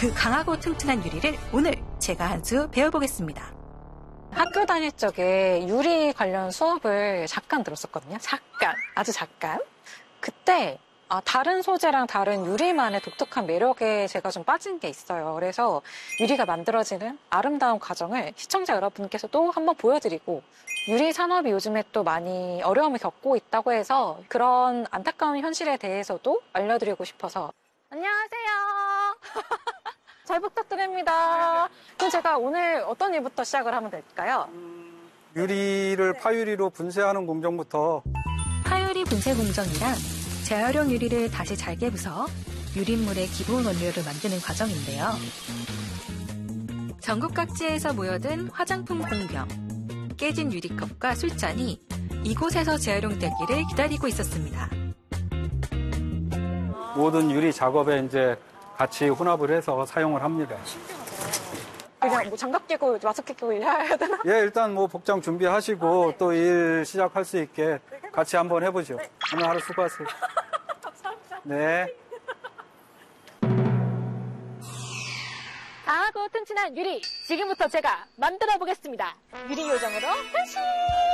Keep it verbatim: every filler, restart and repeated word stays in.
그 강하고 튼튼한 유리를 오늘 제가 한 수 배워보겠습니다. 학교 다닐 적에 유리 관련 수업을 잠깐 들었었거든요. 잠깐, 아주 잠깐. 그때 아, 다른 소재랑 다른 유리만의 독특한 매력에 제가 좀 빠진 게 있어요. 그래서 유리가 만들어지는 아름다운 과정을 시청자 여러분께서도 한번 보여드리고, 유리 산업이 요즘에 또 많이 어려움을 겪고 있다고 해서 그런 안타까운 현실에 대해서도 알려드리고 싶어서. 안녕하세요. 잘 부탁드립니다. 그럼 제가 오늘 어떤 일부터 시작을 하면 될까요? 유리를 파유리로 분쇄하는 공정부터. 파유리 분쇄 공정이란 재활용 유리를 다시 잘게 부숴 유리물의 기본 원료를 만드는 과정인데요. 전국 각지에서 모여든 화장품 공병, 깨진 유리컵과 술잔이 이곳에서 재활용되기를 기다리고 있었습니다. 모든 유리 작업에 이제 같이 혼합을 해서 사용을 합니다. 그냥 뭐 장갑 끼고 마스크 끼고 일해야 되나? 예, 일단 뭐 복장 준비하시고 또 일 시작할 수 있게 같이 한번 해보죠. 오늘 하루 수고하세요. 감사합니다. 네. 강하고 튼튼한 유리, 지금부터 제가 만들어 보겠습니다. 유리 요정으로 변신!